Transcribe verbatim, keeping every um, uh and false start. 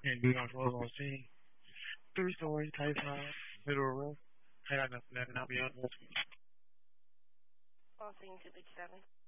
And do not close on scene. Three story type house, middle roof. I got nothing that not be honest. All things to the seven.